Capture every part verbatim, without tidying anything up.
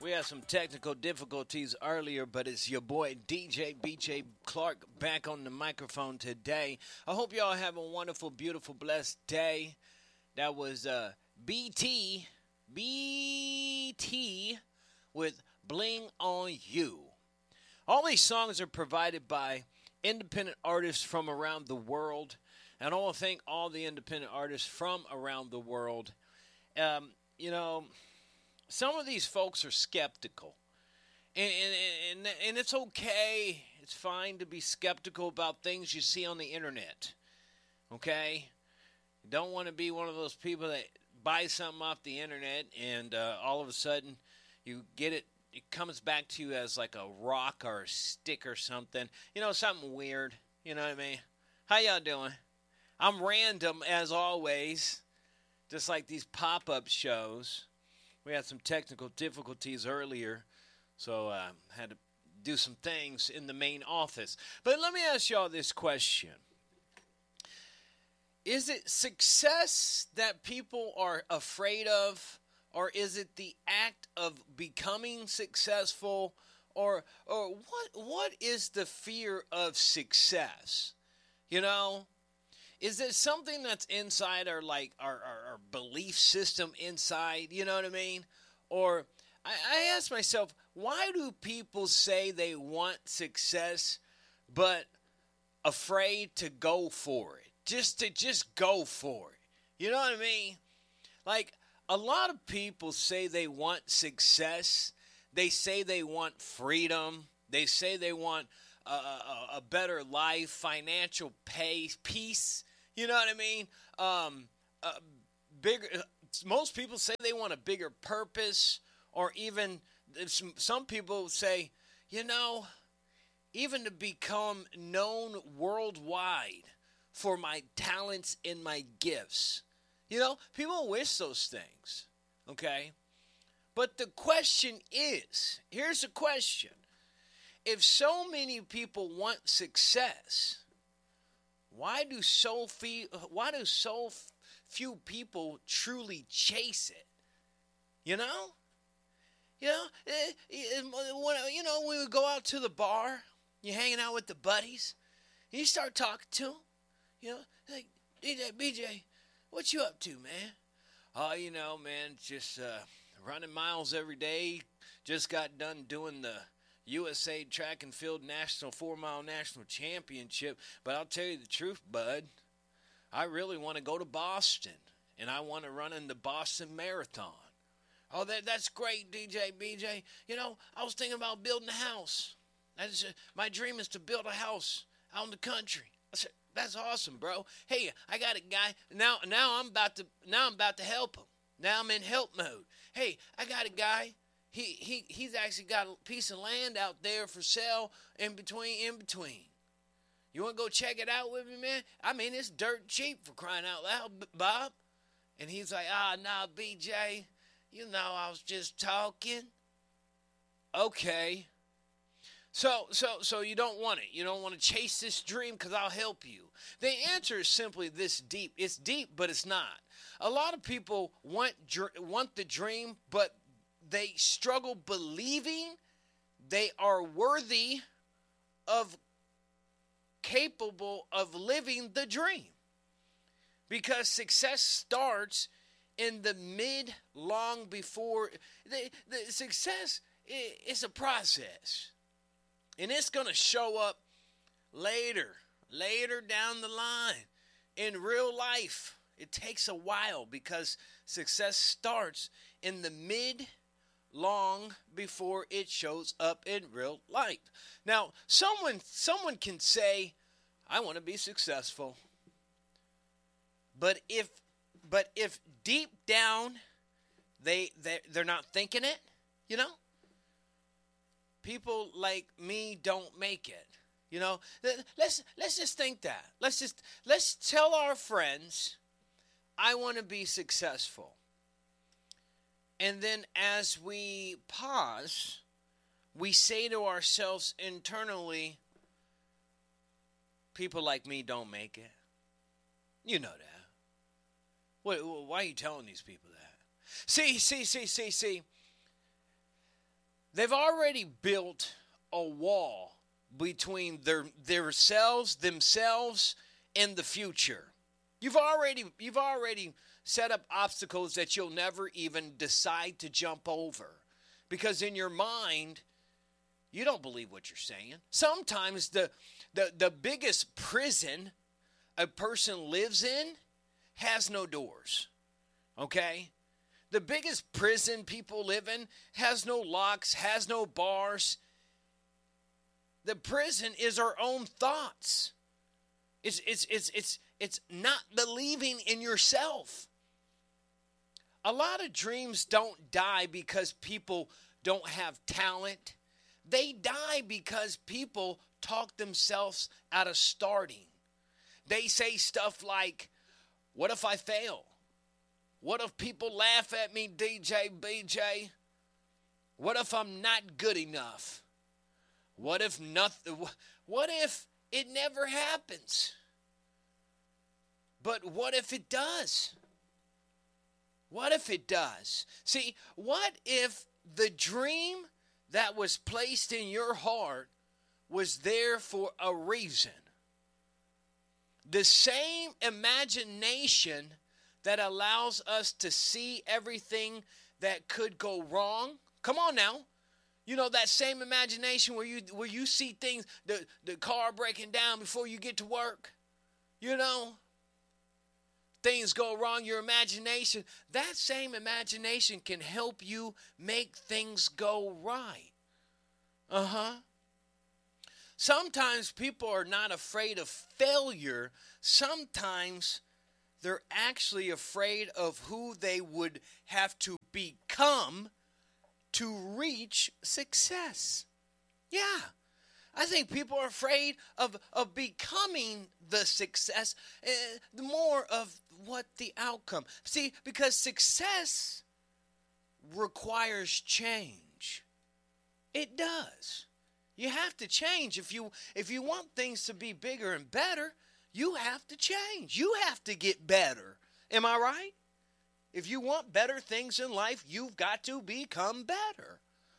We had some technical difficulties earlier, but it's your boy D J B J Clark back on the microphone today. I hope y'all have a wonderful, beautiful, blessed day. That was uh, B T, B T with Bling on You. All these songs are provided by independent artists from around the world. And I want to thank all the independent artists from around the world. Um, you know... Some of these folks are skeptical, and, and, and, and it's okay. It's fine to be skeptical about things you see on the internet, okay? You don't want to be one of those people that buy something off the internet and uh, all of a sudden you get it, it comes back to you as like a rock or a stick or something. You know, something weird, you know what I mean? How y'all doing? I'm random as always, just like these pop-up shows. We had some technical difficulties earlier, so I uh, had to do some things in the main office. But let me ask y'all this question. Is it success that people are afraid of, or is it the act of becoming successful, or or what what is the fear of success? You know? Is it something that's inside our like our, our, our belief system inside? You know what I mean? Or I, I ask myself, why do people say they want success but afraid to go for it? Just to just go for it. You know what I mean? Like a lot of people say they want success. They say they want freedom. They say they want a, a, a better life, financial pay, peace. You know what I mean? Um, uh, bigger. Most people say they want a bigger purpose, or even some, some people say, you know, even to become known worldwide for my talents and my gifts. You know, people wish those things, okay? But the question is, here's the question. If so many people want success, Why do so few? Why do so few people truly chase it? You know, you know, it, it, when, you know when we go out to the bar, you're hanging out with the buddies, and you start talking to them. You know, like D J B J, what you up to, man? Oh, you know, man, just uh, running miles every day. Just got done doing the U S A Track and Field National four-mile National Championship. But I'll tell you the truth, bud. I really want to go to Boston, and I want to run in the Boston Marathon. Oh, that that's great, D J B J. You know, I was thinking about building a house. That's, uh, my dream is to build a house out in the country. I said, that's awesome, bro. Hey, I got a guy. Now, now I'm about to now I'm about to help him. Now I'm in help mode. Hey, I got a guy. He he he's actually got a piece of land out there for sale in between in between. You want to go check it out with me, man? I mean, it's dirt cheap for crying out loud, Bob. And he's like, ah, nah, B J, you know I was just talking. Okay. So so so you don't want it. You don't want to chase this dream because I'll help you. The answer is simply this deep. It's deep, but it's not. A lot of people want want the dream, but they struggle believing they are worthy of, capable of living the dream. Because success starts in the mid, long before. The, the success is a process. And it's going to show up later, later down the line. In real life, it takes a while because success starts in the mid, long before it shows up in real life. Now, someone someone can say, I want to be successful. But if but if deep down they they they're not thinking it, you know? People like me don't make it. You know, let's let's just think that. Let's just let's tell our friends, I want to be successful. And then as we pause, we say to ourselves internally, people like me don't make it. You know that. What, why are you telling these people that? See, see, see, see, see. They've already built a wall between their themselves, themselves, and the future. You've already you've already set up obstacles that you'll never even decide to jump over. Because in your mind, you don't believe what you're saying. Sometimes the the, the biggest prison a person lives in has no doors. Okay? The biggest prison people live in has no locks, has no bars. The prison is our own thoughts. It's it's it's it's it's not believing in yourself. A lot of dreams don't die because people don't have talent. They die because people talk themselves out of starting. They say stuff like, what if I fail? What if people laugh at me, D J, B J? What if I'm not good enough? What if nothing? What if it never happens? But what if it does? What if it does? See, what if the dream that was placed in your heart was there for a reason? The same imagination that allows us to see everything that could go wrong. Come on now. You know, that same imagination where you where you see things, the, the car breaking down before you get to work. You know, things go wrong, your imagination. That same imagination can help you make things go right. Uh-huh. Sometimes people are not afraid of failure. Sometimes they're actually afraid of who they would have to become to reach success. Yeah. I think people are afraid of, of becoming the success, uh, the more of what the outcome. See, because success requires change. It does. You have to change. If you if you want things to be bigger and better, you have to change. You have to get better. Am I right? If you want better things in life, you've got to become better.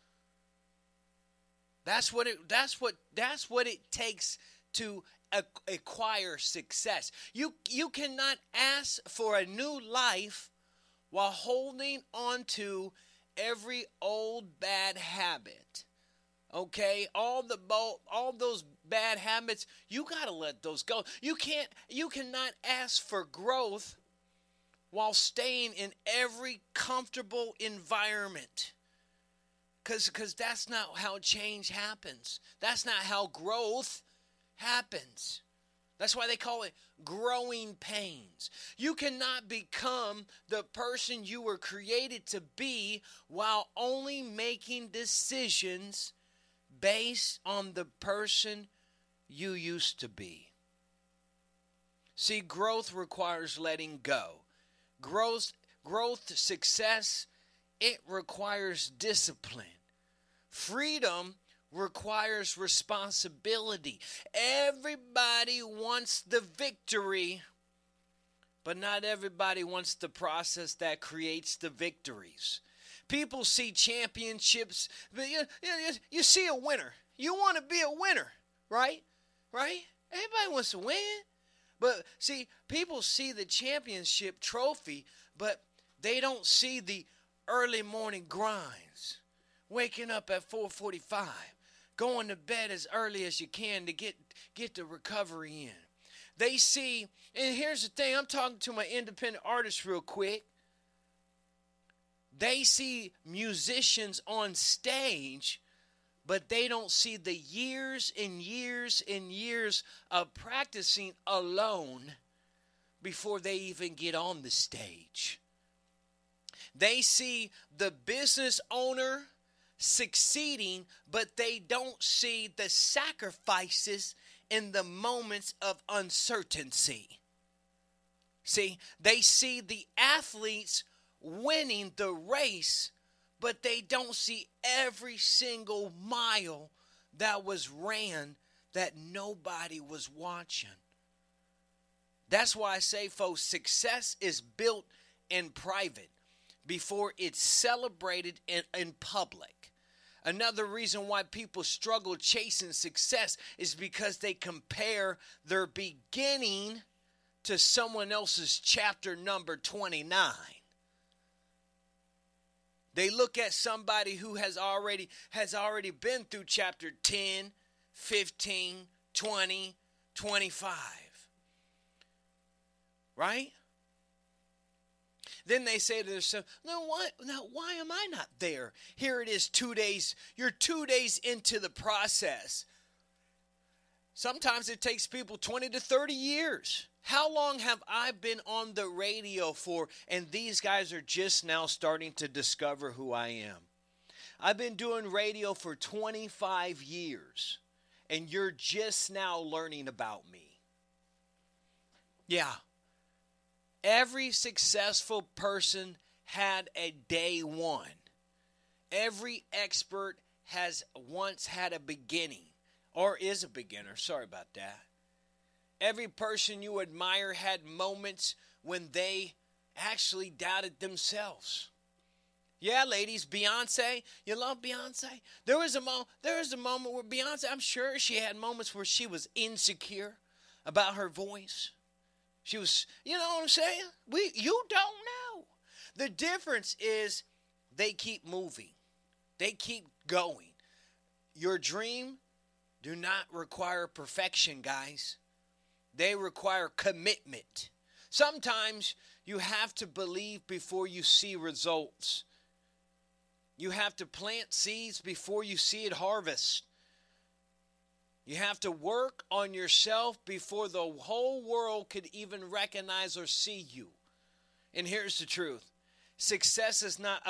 That's what it that's what that's what it takes to acquire success. You you cannot ask for a new life while holding on to every old bad habit. Okay, all the all those bad habits, you got to let those go. You can't you cannot ask for growth while staying in every comfortable environment. Cuz cuz that's not how change happens. That's not how growth happens. That's why they call it growing pains. You cannot become the person you were created to be while only making decisions based on the person you used to be. See, growth requires letting go. Growth, growth, success, it requires discipline. Freedom requires responsibility. Everybody wants the victory, but not everybody wants the process that creates the victories. People see championships, but you, you, you see a winner. You want to be a winner, right? Right? Everybody wants to win. But see, people see the championship trophy, but they don't see the early morning grinds. Waking up at four forty-five, going to bed as early as you can to get, get the recovery in. They see, and here's the thing, I'm talking to my independent artists real quick. They see musicians on stage, but they don't see the years and years and years of practicing alone before they even get on the stage. They see the business owner succeeding, but they don't see the sacrifices in the moments of uncertainty. See, they see the athletes winning the race, but they don't see every single mile that was ran that nobody was watching. That's why I say, folks, success is built in private before it's celebrated in, in public. Another reason why people struggle chasing success is because they compare their beginning to someone else's chapter number twenty-nine. They look at somebody who has already has already been through chapter ten, fifteen, twenty, twenty-five. Right? Then they say to themselves, no, why, now why am I not there? Here it is, two days. You're two days into the process. Sometimes it takes people twenty to thirty years. How long have I been on the radio for? And these guys are just now starting to discover who I am. I've been doing radio for twenty-five years. And you're just now learning about me. Yeah. Every successful person had a day one. Every expert has once had a beginning, or is a beginner. Sorry about that. Every person you admire had moments when they actually doubted themselves. Yeah, ladies, Beyonce, you love Beyonce? There was a mo- there was a moment where Beyonce, I'm sure she had moments where she was insecure about her voice. She was, you know what I'm saying? We, you don't know. The difference is they keep moving. They keep going. Your dream do not require perfection, guys. They require commitment. Sometimes you have to believe before you see results. You have to plant seeds before you see it harvest. You have to work on yourself before the whole world could even recognize or see you. And here's the truth. Success is not